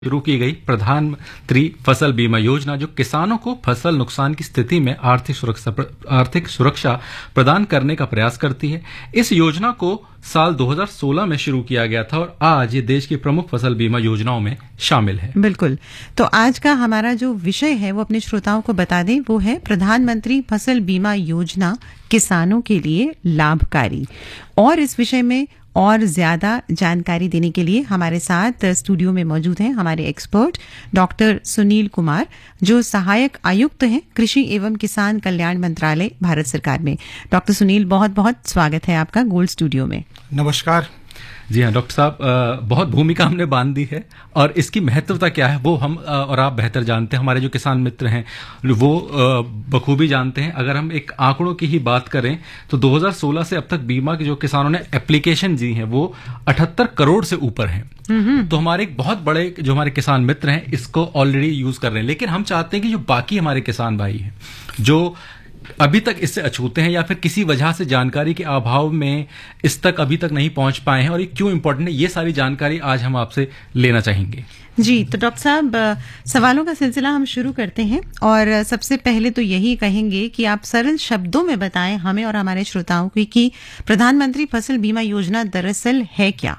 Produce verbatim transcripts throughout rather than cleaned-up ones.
शुरू की गई प्रधानमंत्री फसल बीमा योजना जो किसानों को फसल नुकसान की स्थिति में आर्थिक सुरक्षा आर्थिक सुरक्षा प्रदान करने का प्रयास करती है। इस योजना को साल दो हज़ार सोलह में शुरू किया गया था और आज ये देश की प्रमुख फसल बीमा योजनाओं में शामिल है। बिल्कुल। तो आज का हमारा जो विषय है वो अपने श्रोताओं को बता दें, वो है प्रधानमंत्री फसल बीमा योजना किसानों के लिए लाभकारी। और इस विषय में और ज्यादा जानकारी देने के लिए हमारे साथ स्टूडियो में मौजूद हैं हमारे एक्सपर्ट डॉक्टर सुनील कुमार, जो सहायक आयुक्त हैं कृषि एवं किसान कल्याण मंत्रालय भारत सरकार में। डॉक्टर सुनील, बहुत बहुत स्वागत है आपका गोल्ड स्टूडियो में। नमस्कार। जी हाँ डॉक्टर साहब, बहुत भूमिका हमने बांध दी है और इसकी महत्वता क्या है वो हम और आप बेहतर जानते हैं। हमारे जो किसान मित्र हैं वो बखूबी जानते हैं। अगर हम एक आंकड़ों की ही बात करें तो दो हज़ार सोलह से अब तक बीमा के जो किसानों ने एप्लीकेशन दी हैं वो अठहत्तर करोड़ से ऊपर हैं। तो हमारे एक बहुत बड़े जो हमारे किसान मित्र हैं इसको ऑलरेडी यूज कर रहे हैं। लेकिन हम चाहते हैं कि जो बाकी हमारे किसान भाई हैं जो अभी तक इससे अछूते हैं या फिर किसी वजह से जानकारी के अभाव में इस तक अभी तक नहीं पहुंच पाए हैं और ये क्यों इम्पोर्टेंट है, ये सारी जानकारी आज हम आपसे लेना चाहेंगे। जी, तो डॉक्टर साहब, सवालों का सिलसिला हम शुरू करते हैं और सबसे पहले तो यही कहेंगे कि आप सरल शब्दों में बताएं हमें और हमारे श्रोताओं को कि प्रधानमंत्री फसल बीमा योजना दरअसल है क्या।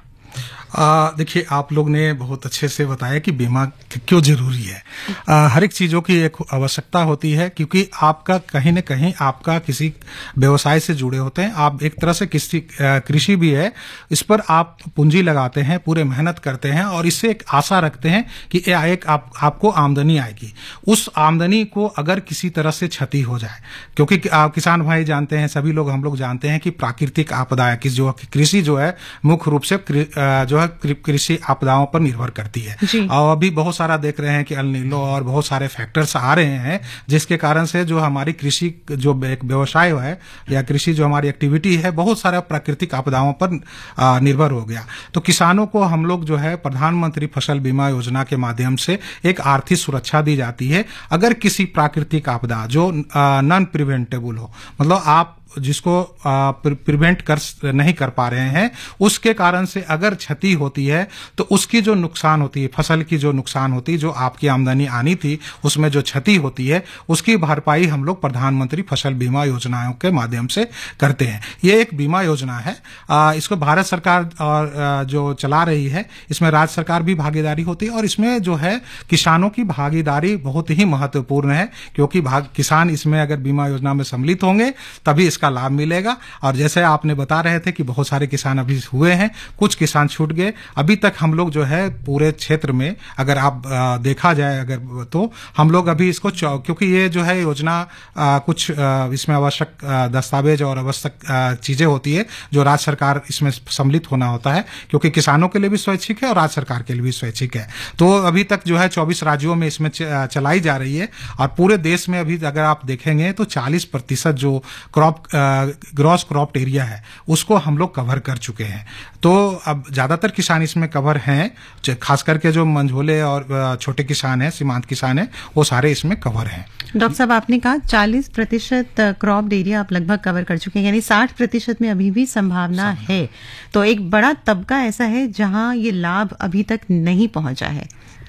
देखिए, आप लोग ने बहुत अच्छे से बताया कि बीमा क्यों जरूरी है। आ, हर एक चीजों की एक आवश्यकता होती है क्योंकि आपका कहीं न कहीं आपका किसी व्यवसाय से जुड़े होते हैं। आप एक तरह से किसी कृषि भी है, इस पर आप पूंजी लगाते हैं, पूरे मेहनत करते हैं और इससे एक आशा रखते हैं कि एक आप, आपको आमदनी आएगी। उस आमदनी को अगर किसी तरह से क्षति हो जाए, क्योंकि किसान भाई जानते हैं, सभी लोग हम लोग जानते हैं कि प्राकृतिक आपदाएं की जो कृषि जो है मुख्य रूप से जो कृषि आपदाओं पर निर्भर करती है। और अभी बहुत सारा देख रहे हैं कि अल नीनो और बहुत सारे फैक्टर्स आ रहे हैं जिसके कारण से जो हमारी कृषि जो एक व्यवसाय है या कृषि जो हमारी एक्टिविटी है बहुत सारा प्राकृतिक आपदाओं पर निर्भर हो गया। तो किसानों को हम लोग जो है प्रधानमंत्री फसल बीमा योजना के माध्यम से एक आर्थिक सुरक्षा दी जाती है। अगर किसी प्राकृतिक आपदा जो नॉन प्रिवेंटेबल हो, मतलब आप जिसको प्रिवेंट कर नहीं कर पा रहे हैं, उसके कारण से अगर क्षति होती है तो उसकी जो नुकसान होती है, फसल की जो नुकसान होती है, जो आपकी आमदनी आनी थी उसमें जो क्षति होती है, उसकी भरपाई हम लोग प्रधानमंत्री फसल बीमा योजनाओं के माध्यम से करते हैं। ये एक बीमा योजना है। आ, इसको भारत सरकार और आ, जो चला रही है, इसमें राज्य सरकार भी भागीदारी होती है और इसमें जो है किसानों की भागीदारी बहुत ही महत्वपूर्ण है क्योंकि भाग किसान इसमें अगर बीमा योजना में सम्मिलित होंगे तभी का लाभ मिलेगा। और जैसे आपने बता रहे थे कि बहुत सारे किसान अभी हुए हैं, कुछ किसान छूट गए। अभी तक हम लोग जो है पूरे क्षेत्र में अगर आप आ, देखा जाए अगर तो हम लोग अभी इसको, क्योंकि ये जो है योजना आ, कुछ आ, इसमें आवश्यक दस्तावेज और आवश्यक चीजें होती है जो राज्य सरकार इसमें सम्मिलित होना होता है, क्योंकि किसानों के लिए भी स्वैच्छिक है और राज्य सरकार के लिए भी स्वैच्छिक है। तो अभी तक जो है चौबीस राज्यों में इसमें चलाई जा रही है और पूरे देश में अभी अगर आप देखेंगे तो चालीस प्रतिशत जो क्रॉप ग्रॉस क्रॉप्ड एरिया है उसको हम लोग कवर कर चुके हैं। तो अब ज्यादातर किसान इसमें कवर हैं, खास करके जो मंझोले और छोटे किसान हैं, सीमांत किसान हैं, वो सारे इसमें कवर हैं। डॉक्टर साहब, आपने कहा चालीस प्रतिशत क्रॉप्ड एरिया आप लगभग कवर कर चुके हैं, यानी साठ प्रतिशत में अभी भी संभावना है। तो एक बड़ा तबका ऐसा है जहां ये लाभ अभी तक नहीं पहुंचा है।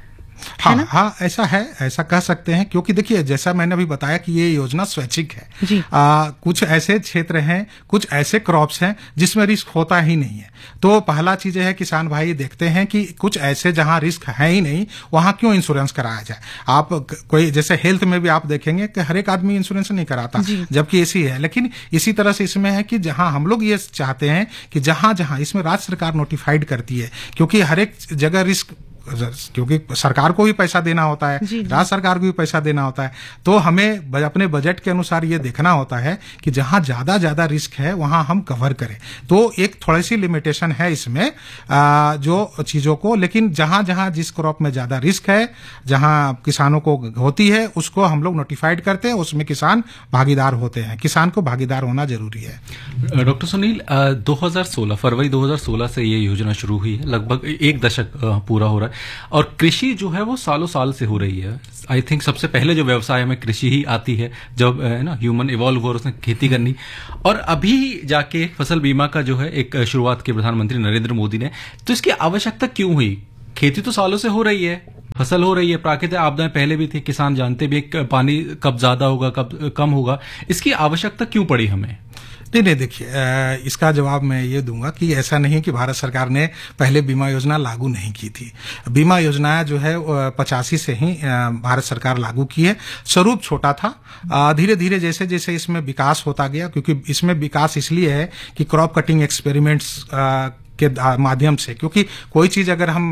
हाँ हाँ, ऐसा है, ऐसा कह सकते हैं क्योंकि देखिए जैसा मैंने अभी बताया कि ये योजना स्वैच्छिक है जी। आ, कुछ ऐसे क्षेत्र हैं, कुछ ऐसे क्रॉप्स हैं जिसमें रिस्क होता ही नहीं है। तो पहला चीज है किसान भाई देखते हैं कि कुछ ऐसे जहां रिस्क है ही नहीं वहां क्यों इंश्योरेंस कराया जाए। आप कोई जैसे हेल्थ में भी आप देखेंगे कि हर एक आदमी इंश्योरेंस नहीं कराता, जबकि ऐसी है। लेकिन इसी तरह से इसमें है कि जहां हम लोग ये चाहते हैं कि जहां जहां इसमें राज्य सरकार नोटिफाइड करती है, क्योंकि हर एक जगह रिस्क, क्योंकि सरकार को भी पैसा देना होता है, राज्य सरकार को भी पैसा देना होता है, तो हमें अपने बजट के अनुसार ये देखना होता है कि जहां ज्यादा ज्यादा रिस्क है वहां हम कवर करें। तो एक थोड़ी सी लिमिटेशन है इसमें आ, जो चीजों को, लेकिन जहां जहां जिस क्रॉप में ज्यादा रिस्क है, जहां किसानों को होती है, उसको हम लोग नोटिफाइड करते हैं, उसमें किसान भागीदार होते हैं। किसान को भागीदार होना जरूरी है। डॉक्टर सुनील, दो हज़ार सोलह फरवरी दो हज़ार सोलह से ये योजना शुरू हुई है, लगभग एक दशक पूरा हो रहा है और कृषि जो है वो सालों साल से हो रही है। आई थिंक सबसे पहले जो व्यवसाय में कृषि ही आती है, जब है ना ह्यूमन इवॉल्व हुआ उसने खेती करनी, और अभी जाके फसल बीमा का जो है एक शुरुआत की प्रधानमंत्री नरेंद्र मोदी ने। तो इसकी आवश्यकता क्यों हुई? खेती तो सालों से हो रही है, फसल हो रही है, प्राकृतिक आपदाएं पहले भी थी, किसान जानते भी हैं पानी कब ज्यादा होगा कब कम होगा, इसकी आवश्यकता क्यों पड़ी हमें? नहीं नहीं देखिए, इसका जवाब मैं ये दूंगा कि ऐसा नहीं कि भारत सरकार ने पहले बीमा योजना लागू नहीं की थी। बीमा योजना जो है पचासी से ही भारत सरकार लागू की है। स्वरूप छोटा था, धीरे धीरे जैसे जैसे इसमें विकास होता गया, क्योंकि इसमें विकास इसलिए है कि क्रॉप कटिंग एक्सपेरिमेंट्स के माध्यम से, क्योंकि कोई चीज अगर हम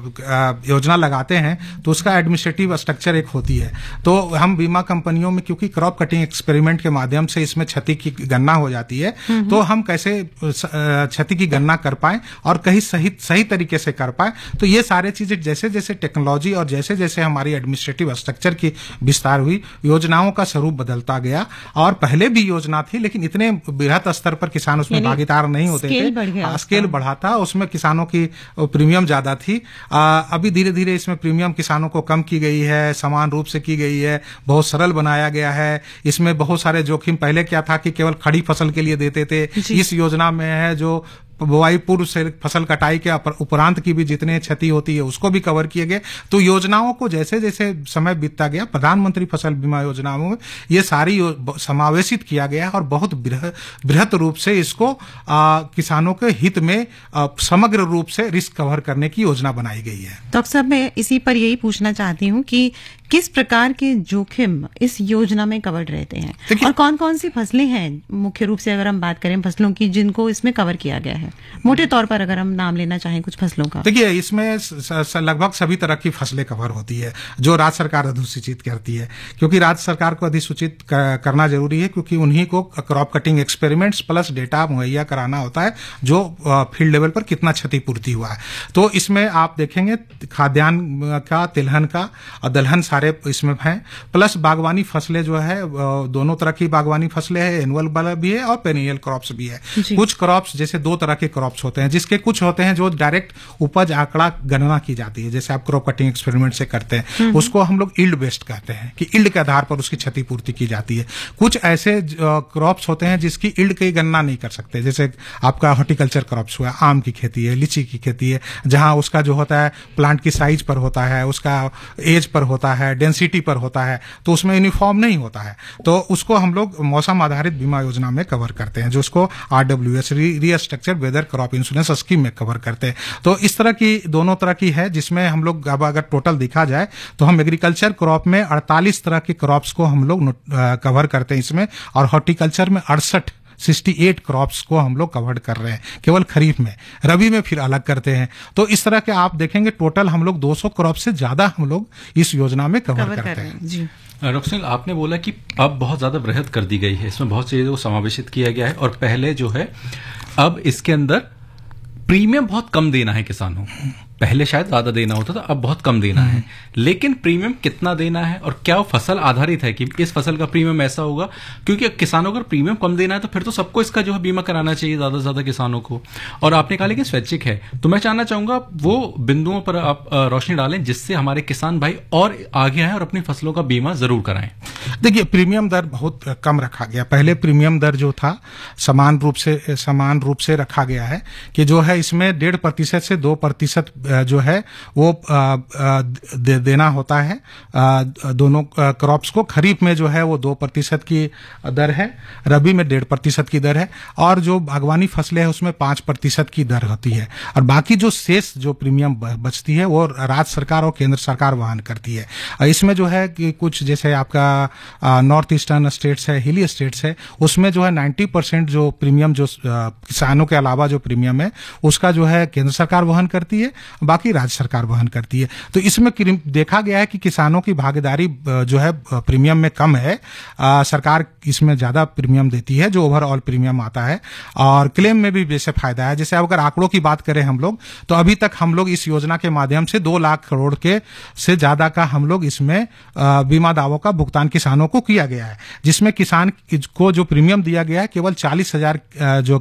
योजना लगाते हैं तो उसका एडमिनिस्ट्रेटिव स्ट्रक्चर एक होती है। तो हम बीमा कंपनियों में क्योंकि क्रॉप कटिंग एक्सपेरिमेंट के माध्यम से इसमें क्षति की गणना हो जाती है, तो हम कैसे क्षति की गणना कर पाए और कहीं सही सही तरीके से कर पाए। तो ये सारे चीजें जैसे जैसे टेक्नोलॉजी और जैसे जैसे हमारी एडमिनिस्ट्रेटिव स्ट्रक्चर की विस्तार हुई, योजनाओं का स्वरूप बदलता गया। और पहले भी योजना थी लेकिन इतने बृहत स्तर पर किसान उसमें भागीदार नहीं होते थे, स्केल बढ़ा था, उसमें किसानों की प्रीमियम ज्यादा थी। आ, अभी धीरे धीरे इसमें प्रीमियम किसानों को कम की गई है, समान रूप से की गई है, बहुत सरल बनाया गया है। इसमें बहुत सारे जोखिम, पहले क्या था कि केवल खड़ी फसल के लिए देते थे, इस योजना में है जो बुआई पूर्व से फसल कटाई के उपरांत की भी जितने क्षति होती है उसको भी कवर किए गए। तो योजनाओं को जैसे जैसे समय बीतता गया, प्रधानमंत्री फसल बीमा योजना में ये सारी समावेशित किया गया और बहुत बृहत रूप से इसको आ, किसानों के हित में आ, समग्र रूप से रिस्क कवर करने की योजना बनाई गई है। डॉक्टर साहब, मैं इसी पर यही पूछना चाहती हूँ कि किस प्रकार के जोखिम इस योजना में कवर्ड रहते हैं और कौन कौन सी फसलें हैं मुख्य रूप से, अगर हम बात करें फसलों की, जिनको इसमें कवर किया गया है? मोटे तौर पर अगर हम नाम लेना चाहें कुछ फसलों का। देखिए, इसमें लगभग सभी तरह की फसलें कवर होती है जो राज्य सरकार अधिसूचित करती है, क्योंकि राज्य सरकार को अधिसूचित करना जरूरी है, क्योंकि उन्हीं को crop cutting experiments plus data मुहैया कराना होता है जो फील्ड लेवल पर कितना क्षतिपूर्ति हुआ है। तो इसमें आप देखेंगे खाद्यान्न का, तिलहन का और दलहन सारे इसमें हैं, प्लस बागवानी फसलें जो है, दोनों तरह की बागवानी फसलें हैं, एनुअल वाला भी है और पेरिनियल क्रॉप्स भी है। कुछ क्रॉप्स, जैसे दो तरह के क्रॉप्स होते हैं, जिसके कुछ होते हैं जो डायरेक्ट उपज आंकड़ा गणना की जाती है, जैसे आप क्रॉप कटिंग एक्सपेरिमेंट से करते हैं, उसको हम लोग यील्ड बेस्ड कहते हैं कि यील्ड के आधार पर उसकी क्षतिपूर्ति की जाती है। कुछ ऐसे क्रॉप्स होते हैं जिसकी यील्ड की गणना नहीं कर सकते, जैसे आपका हॉर्टिकल्चर क्रॉप्स हुआ, आम की खेती है, लीची की खेती है, जहां उसका जो होता है प्लांट की साइज पर होता है, उसका एज पर होता है, डेंसिटी पर होता है, तो उसमें यूनिफॉर्म नहीं होता है। तो उसको हम लोग मौसम आधारित बीमा योजना में कवर करते हैं, जो उसको RWS restructure weather crop insurance scheme में कवर करते हैं। तो इस तरह की दोनों तरह की है, जिसमें हम लोग अब अगर टोटल देखा जाए तो हम एग्रीकल्चर क्रॉप में अड़तालीस तरह के क्रॉप्स को हम लोग कवर करते हैं इसमें, और हॉर्टिकल्चर में अड़सठ अड़सठ क्रॉप्स को हम लोग कवर कर रहे हैं केवल खरीफ में, रबी में फिर अलग करते हैं। तो इस तरह के आप देखेंगे टोटल हम लोग दो सौ क्रॉप से ज्यादा हम लोग इस योजना में कवर, कवर करते कर हैं। जी डॉक्टर सुनील, आपने बोला कि अब बहुत ज्यादा बृहद कर दी गई है, इसमें बहुत चीजों को समावेशित किया गया है, और पहले जो है अब इसके अंदर प्रीमियम बहुत कम देना है किसानों को। पहले शायद ज्यादा देना होता था, अब बहुत कम देना है, लेकिन प्रीमियम कितना देना है और क्या वो फसल आधारित है कि इस फसल का प्रीमियम ऐसा होगा? क्योंकि किसानों को प्रीमियम कम देना है तो फिर तो सबको इसका जो है बीमा कराना चाहिए, ज्यादा से ज्यादा किसानों को। और आपने कहा लेकिन स्वैच्छिक है, तो मैं जानना चाहूंगा वो बिंदुओं पर आप रोशनी डालें जिससे हमारे किसान भाई और आगे आए और अपनी फसलों का बीमा जरूर कराएं। देखिए, प्रीमियम दर बहुत कम रखा गया। पहले प्रीमियम दर जो था समान रूप से समान रूप से रखा गया है कि जो है इसमें डेढ़ प्रतिशत से दो प्रतिशत जो है वो आ, आ, दे, देना होता है आ, दोनों क्रॉप्स को। खरीफ में जो है वो दो प्रतिशत की दर है, रबी में डेढ़ प्रतिशत की दर है, और जो बागवानी फसलें हैं उसमें पांच प्रतिशत की दर होती है। और बाकी जो शेष जो प्रीमियम बचती है वो राज्य सरकार और केंद्र सरकार वहन करती है। इसमें जो है कि कुछ जैसे आपका नॉर्थ ईस्टर्न स्टेट्स है, हिली स्टेट्स है, उसमें जो है नाइन्टी परसेंट जो प्रीमियम जो किसानों के अलावा जो प्रीमियम है उसका जो है केंद्र सरकार वहन करती है, बाकी राज्य सरकार वहन करती है। तो इसमें देखा गया है कि किसानों की भागीदारी जो है प्रीमियम में कम है, आ, सरकार इसमें ज्यादा प्रीमियम देती है जो ओवरऑल प्रीमियम आता है, और क्लेम में भी वैसे फायदा है। जैसे अगर आंकड़ों की बात करें हम लोग, तो अभी तक हम लोग इस योजना के माध्यम से दो लाख करोड़ के से ज्यादा का हम लोग इसमें बीमा दावों का भुगतान किसानों को किया गया है, जिसमें किसान को जो प्रीमियम दिया गया है केवल चालीस हजार जो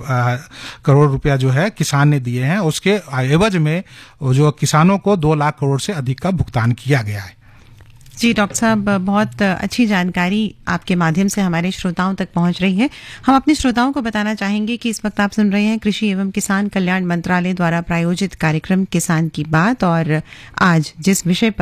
करोड़ रुपया जो है किसान ने दिए हैं, उसके एवज में जो किसानों को दो लाख करोड़ से अधिक का भुगतान किया गया है। जी डॉक्टर साहब, बहुत अच्छी जानकारी आपके माध्यम से हमारे श्रोताओं तक पहुंच रही है। हम अपने श्रोताओं को बताना चाहेंगे कि इस वक्त आप सुन रहे हैं कृषि एवं किसान कल्याण मंत्रालय द्वारा प्रायोजित कार्यक्रम किसान की बात, और आज जिस विषय पर